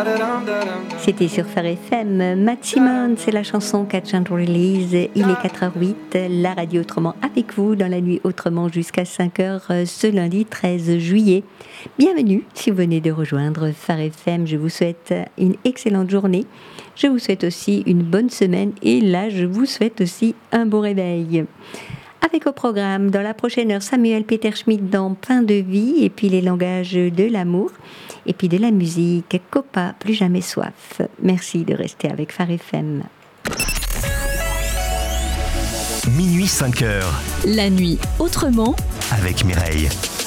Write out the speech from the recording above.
C'était sur Phare FM. Matt Simon, c'est la chanson Catch and Release. Il est 4h08, la radio autrement avec vous dans la nuit autrement jusqu'à 5h ce lundi 13 juillet. Bienvenue si vous venez de rejoindre Phare FM. Je vous souhaite une excellente journée. Je vous souhaite aussi une bonne semaine et là, je vous souhaite aussi un bon réveil. Avec au programme, dans la prochaine heure, Samuel Peter Schmidt dans Pain de vie et puis les langages de l'amour et puis de la musique, Copa, plus jamais soif. Merci de rester avec Phare FM. Minuit 5h. La nuit autrement avec Mireille.